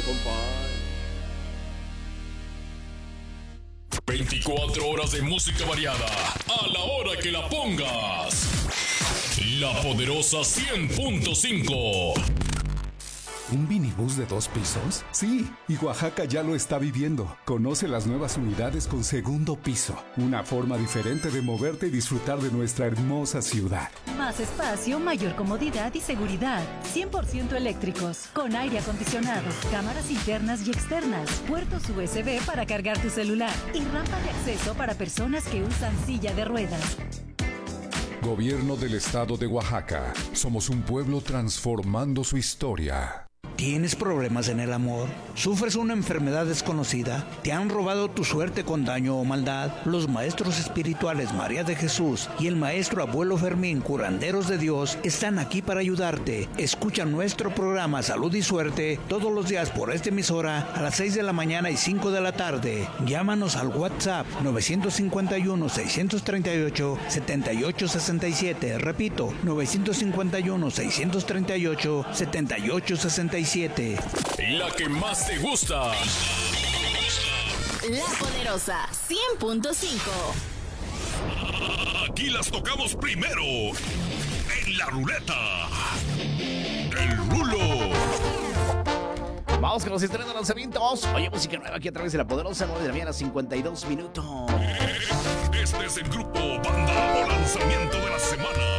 compay. 24 horas de música variada, a la hora que la pongas. La Poderosa 100.5. ¿Un minibús de 2 pisos? Sí, y Oaxaca ya lo está viviendo. Conoce las nuevas unidades con segundo piso. Una forma diferente de moverte y disfrutar de nuestra hermosa ciudad. Más espacio, mayor comodidad y seguridad. 100% eléctricos, con aire acondicionado, cámaras internas y externas, puertos USB para cargar tu celular y rampa de acceso para personas que usan silla de ruedas. Gobierno del Estado de Oaxaca. Somos un pueblo transformando su historia. ¿Tienes problemas en el amor? ¿Sufres una enfermedad desconocida? ¿Te han robado tu suerte con daño o maldad? Los maestros espirituales María de Jesús y el maestro Abuelo Fermín, curanderos de Dios, están aquí para ayudarte. Escucha nuestro programa Salud y Suerte todos los días por esta emisora a las 6 de la mañana y 5 de la tarde. Llámanos al WhatsApp 951-638-7867. Repito, 951-638-7867. La que más te gusta. La Poderosa 100.5. Aquí las tocamos primero. En la ruleta. El rulo. Vamos con los estrenos de lanzamientos. Oye, música nueva aquí a través de La Poderosa, 9 de la mañana, 52 minutos. Este es el grupo Banda o Lanzamiento de la Semana.